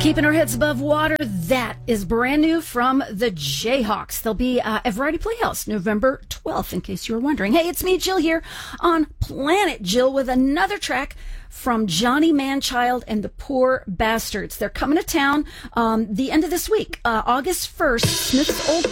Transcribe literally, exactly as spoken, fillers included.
Keeping our heads above water, that is brand new from the Jayhawks. They'll be uh, at Variety Playhouse November twelfth, in case you were wondering. Hey, it's me, Jill, here on Planet Jill with another track from Johnny Manchild and the Poor Bastards. They're coming to town um, the end of this week, uh, August first, Smith's Old